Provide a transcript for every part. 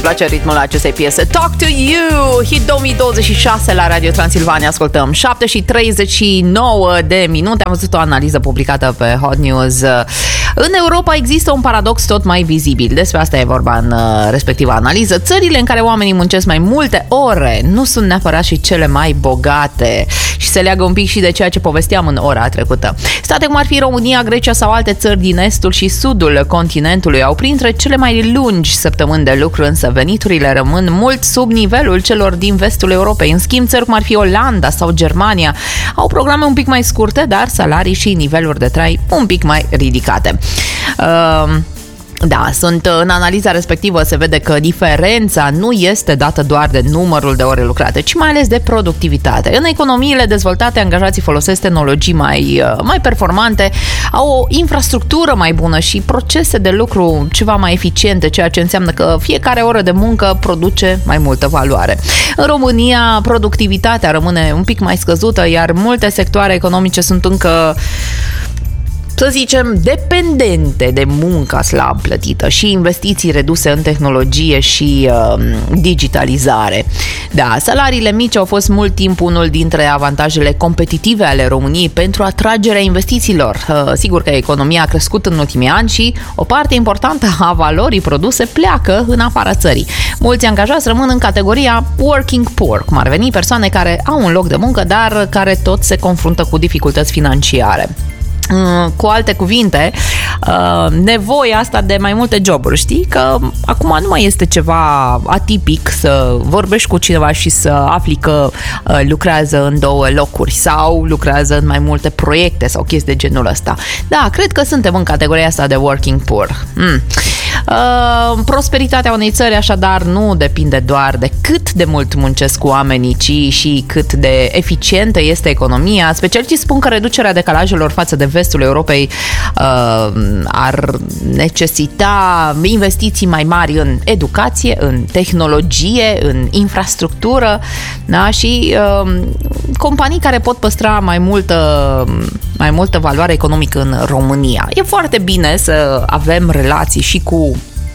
place ritmul acestei piese. Talk to You, hit 2026 la Radio Transilvania. Ascultăm 7:39 de minute. Am văzut o analiză publicată pe Hot News. În Europa există un paradox tot mai vizibil. Despre asta e vorba în respectiva analiză. Țările în care oamenii muncesc mai multe ore nu sunt neapărat și cele mai bogate. Și se leagă un pic și de ceea ce povesteam în ora trecută. State cum ar fi România, Grecia sau alte țări din estul și sudul continentului au printre cele mai lungi săptămâni de lucru, însă veniturile rămân mult sub nivelul celor din vestul Europei. În schimb, țări cum ar fi Olanda sau Germania au programe un pic mai scurte, dar salarii și niveluri de trai un pic mai ridicate. Da, în analiza respectivă se vede că diferența nu este dată doar de numărul de ore lucrate, ci mai ales de productivitate. În economiile dezvoltate, angajații folosesc tehnologii mai performante, au o infrastructură mai bună și procese de lucru ceva mai eficiente, ceea ce înseamnă că fiecare oră de muncă produce mai multă valoare. În România, productivitatea rămâne un pic mai scăzută, iar multe sectoare economice sunt încă, să zicem, dependente de munca slab plătită și investiții reduse în tehnologie și digitalizare. Da, salariile mici au fost mult timp unul dintre avantajele competitive ale României pentru atragerea investițiilor. Sigur că economia a crescut în ultimii ani și o parte importantă a valorii produse pleacă în afara țării. Mulți angajați rămân în categoria working poor, cum ar veni persoane care au un loc de muncă, dar care tot se confruntă cu dificultăți financiare. Cu alte cuvinte, nevoia asta de mai multe joburi. Știi că acum nu mai este ceva atipic să vorbești cu cineva și să afli că lucrează în 2 locuri sau lucrează în mai multe proiecte sau chestii de genul ăsta. Da, cred că suntem în categoria asta de working poor. Prosperitatea unei țări așadar nu depinde doar de cât de mult muncesc oamenii, ci și cât de eficientă este economia. Specialiștii spun că reducerea decalajelor față de vestul Europei ar necesita investiții mai mari în educație, în tehnologie, în infrastructură, da? Și companii care pot păstra mai multă valoare economică în România. E foarte bine să avem relații și cu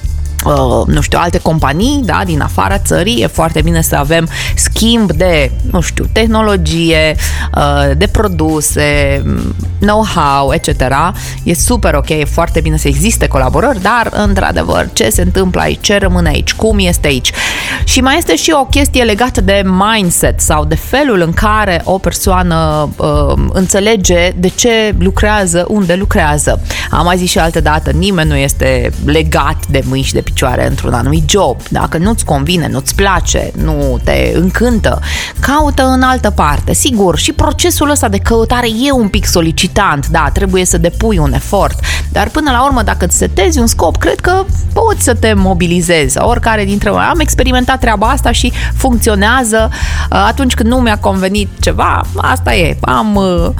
alte companii, da, din afara țării. E foarte bine să avem schimb de, tehnologie, de produse, know-how, etc. E super ok, e foarte bine să existe colaborări, dar, într-adevăr, ce se întâmplă aici, ce rămâne aici, cum este aici. Și mai este și o chestie legată de mindset sau de felul în care o persoană înțelege de ce lucrează, unde lucrează. Am mai zis și altă dată, nimeni nu este legat de mâini și de picioare într-un anumit job. Dacă nu-ți convine, nu-ți place, nu te încântă, caută în altă parte. Sigur, și procesul ăsta de căutare e un pic solicitant, da, trebuie să depui un efort, dar până la urmă, dacă îți setezi un scop, cred că poți să te mobilizezi. Oricare dintre noi. Am experimentat treaba asta și funcționează. Atunci când nu mi-a convenit ceva, asta e. Am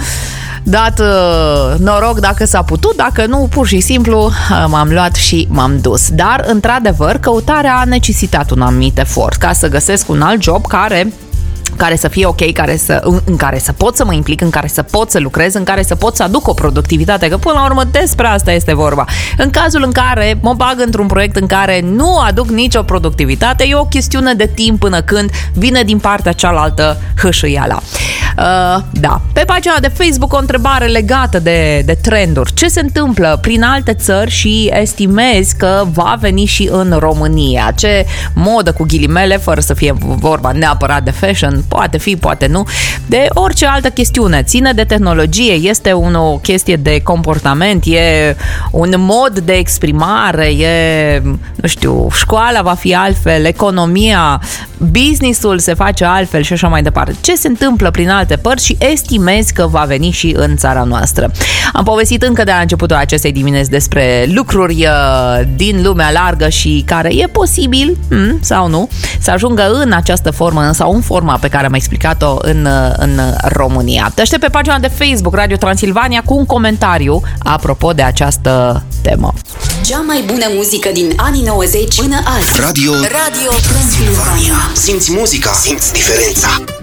dat noroc dacă s-a putut, dacă nu, pur și simplu m-am luat și m-am dus. Dar, într-adevăr, căutarea a necesitat un anumit efort ca să găsesc un alt job care să fie ok, în care să pot să mă implic, în care să pot să lucrez, în care să pot să aduc o productivitate, că până la urmă despre asta este vorba. În cazul în care mă bag într-un proiect în care nu aduc nicio productivitate, e o chestiune de timp până când vine din partea cealaltă hâșâiala. Da. Pe pagina de Facebook o întrebare legată de trenduri. Ce se întâmplă prin alte țări și estimezi că va veni și în România? Ce modă, cu ghilimele, fără să fie vorba neapărat de fashion, poate fi, poate nu, de orice altă chestiune. Ține de tehnologie, este o chestie de comportament, e un mod de exprimare, e, școala va fi altfel, economia, business-ul se face altfel și așa mai departe. Ce se întâmplă prin alte părți și estimezi că va veni și în țara noastră? Am povestit încă de la începutul acestei dimineți despre lucruri din lumea largă și care e posibil, sau nu, să ajungă în această formă sau în forma pe care am explicat-o în România. Te aștept pe pagina de Facebook Radio Transilvania cu un comentariu apropo de această temă. Cea mai bună muzică din anii 90 până azi. Radio Transilvania. Simți muzica, simți diferența.